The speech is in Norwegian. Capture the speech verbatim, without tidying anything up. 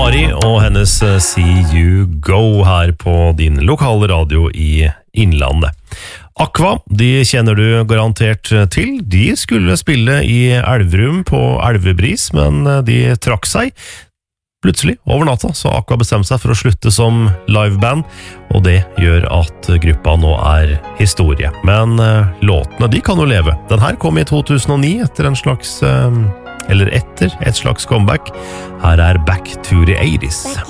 Mari og hennes See You Go her på din lokale radio i Innlandet. Aqua, de kjenner du garantert til. De skulle spille i Elverum på Elvebris, men de trakk seg. Plutselig, over natta, så Aqua bestemte seg for å slutte som liveband, og det gjør at gruppa nå er historie. Men uh, låtene, de kan jo leve. Den her kom i to tusen og ni etter en slags, uh, eller etter et slags comeback. Her er Back to the eighties.